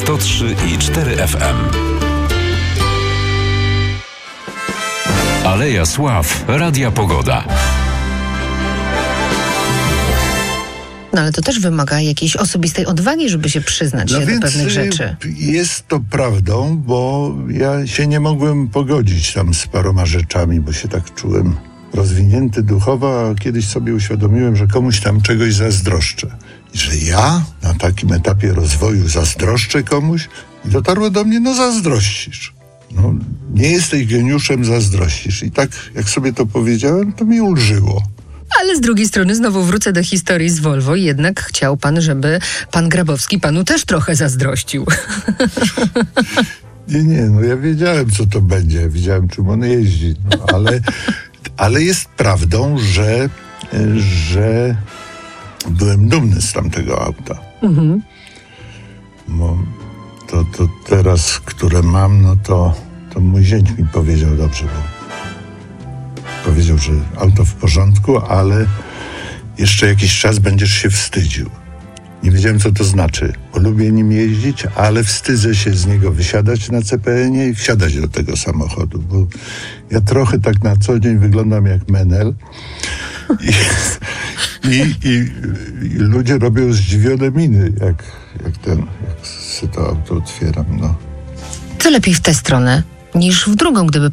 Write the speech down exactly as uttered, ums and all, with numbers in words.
sto trzy i cztery F M. Aleja Sław, Radia Pogoda. No ale to też wymaga jakiejś osobistej odwagi, żeby się przyznać No się więc do pewnych rzeczy. Jest to prawdą, bo ja się nie mogłem pogodzić tam z paroma rzeczami, bo się tak czułem rozwinięty duchowo, a kiedyś sobie uświadomiłem, że komuś tam czegoś zazdroszczę. I że ja na takim etapie rozwoju zazdroszczę komuś i dotarło do mnie, no zazdrościsz. No, nie jesteś geniuszem, zazdrościsz. I tak jak sobie to powiedziałem, to mi ulżyło. Ale z drugiej strony znowu wrócę do historii z Volvo i jednak chciał pan, żeby pan Grabowski panu też trochę zazdrościł. Nie, nie, no ja wiedziałem, co to będzie. Wiedziałem, czym on jeździ. No, ale, ale jest prawdą, że, że byłem dumny z tamtego auta. Mhm. Bo to, to teraz, które mam, no to, to mój zięć mi powiedział dobrze, bo powiedział, że auto w porządku, ale jeszcze jakiś czas będziesz się wstydził. Nie wiedziałem, co to znaczy, bo lubię nim jeździć, ale wstydzę się z niego wysiadać na C P N-ie i wsiadać do tego samochodu, bo ja trochę tak na co dzień wyglądam jak menel i, i, i, i ludzie robią zdziwione miny, jak, jak ten, jak sobie to auto otwieram, no. Co lepiej w tę stronę niż w drugą, gdyby